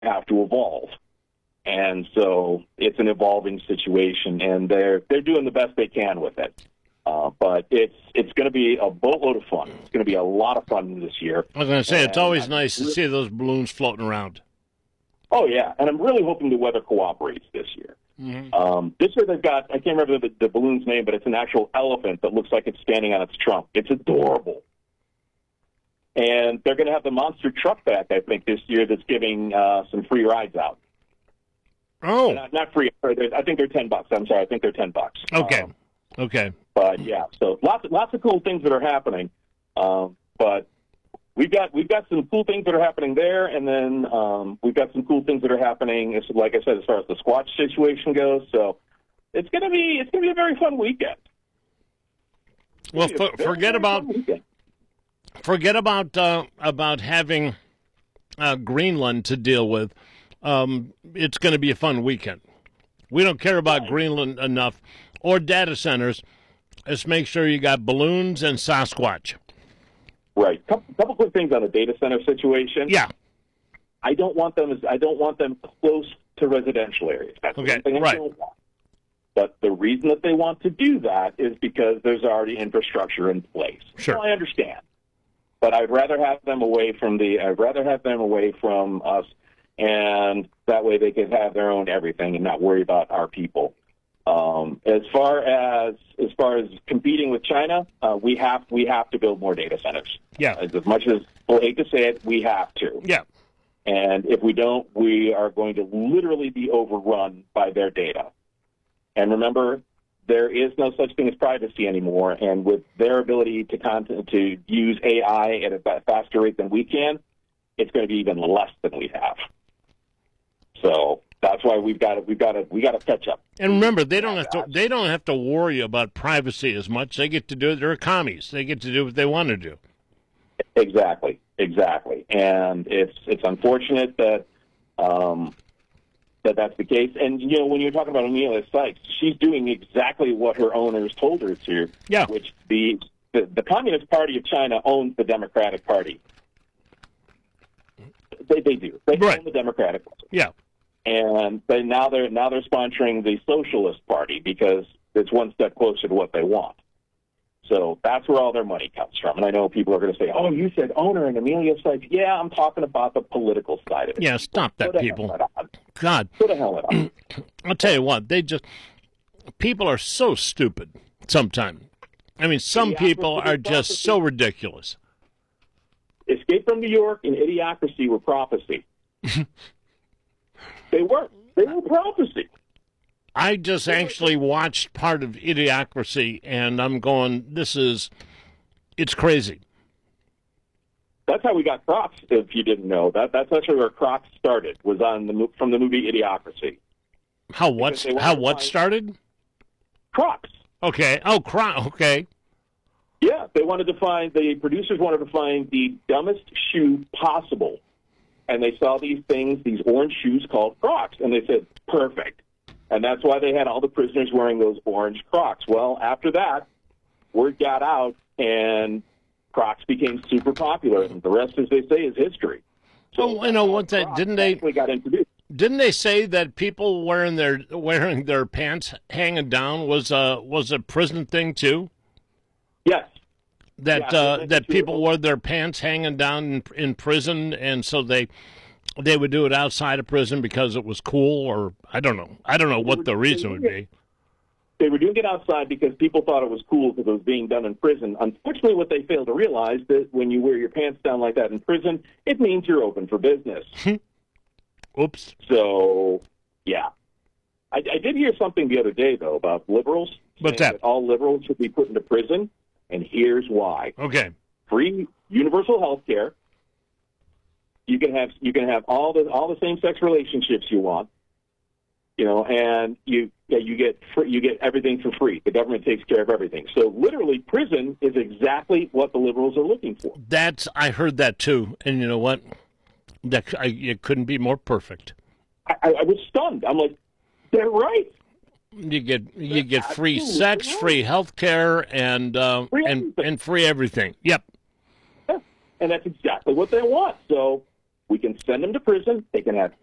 have to evolve. And so it's an evolving situation, and they're doing the best they can with it. But it's going to be a boatload of fun. It's going to be a lot of fun this year. I was going to say, it's always nice to see those balloons floating around. Oh, yeah, and I'm really hoping the weather cooperates this year. Mm-hmm. This year they've got, I can't remember the balloon's name, but it's an actual elephant that looks like it's standing on its trunk. It's adorable. And they're going to have the monster truck back, I think, this year that's giving some free rides out. Oh. Not free. I think they're $10. I'm sorry. I think they're $10. Okay. Okay. But, yeah, so lots of cool things that are happening. But we've got some cool things that are happening there, and then we've got some cool things that are happening, like I said, as far as the Squatch situation goes. So it's gonna be a very fun weekend. Well, forget about having Greenland to deal with. It's going to be a fun weekend. We don't care about Greenland enough or data centers. Let's make sure you got balloons and Sasquatch. Right. Couple quick things on the data center situation. Yeah. I don't want them close to residential areas. That's okay. One thing I right. don't want. But the reason that they want to do that is because there's already infrastructure in place. Sure. So I understand. But I'd rather have them away from us, and that way they can have their own everything and not worry about our people. As far as competing with China, we have to build more data centers. Yeah. As much as we'll hate to say it, we have to. Yeah. And if we don't, we are going to literally be overrun by their data. And remember, there is no such thing as privacy anymore. And with their ability to use AI at a faster rate than we can, it's going to be even less than we have. So that's why we got to catch up. And remember, they don't have to worry about privacy as much. They get to do it. They're commies. They get to do what they want to do. Exactly. And it's unfortunate that that's the case. And when you're talking about Amelia Sykes, she's doing exactly what her owners told her to. Yeah. Which the Communist Party of China owns the Democratic Party. They do. They own the Democratic Party. Yeah. And now they're sponsoring the Socialist Party because it's one step closer to what they want. So that's where all their money comes from. And I know people are going to say, "Oh, you said owner and Amelia Sykes." Yeah, I'm talking about the political side of it. Yeah, stop that, people. God. Put the hell it on. I'll tell you what, people are so stupid sometimes. I mean, some people are just so ridiculous. Escape from New York and Idiocracy were prophecy. They were prophecy. I just actually watched part of Idiocracy, and I'm going, it's crazy. That's how we got Crocs, if you didn't know. That's actually where Crocs started, was from the movie Idiocracy. How what started? Crocs. Okay. Oh, Crocs. Okay. Yeah, the producers wanted to find the dumbest shoe possible. And they saw these orange shoes called Crocs, and they said, perfect. And that's why they had all the prisoners wearing those orange Crocs. Well, after that, word got out, and Crocs became super popular. And the rest, as they say, is history. So, didn't they say that people wearing their pants hanging down was a prison thing too? Yes. That people wore their pants hanging down in prison, and so they would do it outside of prison because it was cool, or I don't know what the reason would be. They were doing it outside because people thought it was cool because it was being done in prison. Unfortunately, what they failed to realize that when you wear your pants down like that in prison, it means you're open for business. Oops. So, yeah. I did hear something the other day, though, about liberals. What's that? All liberals should be put into prison, and here's why. Okay. Free universal health care. You can have all the same-sex relationships you want. And you get everything for free. The government takes care of everything. So literally, prison is exactly what the liberals are looking for. I heard that too, and you know what? It couldn't be more perfect. I was stunned. I'm like, they're right. You get free sex, free health care, and free everything. Yep. Yeah. And that's exactly what they want. So we can send them to prison. They can have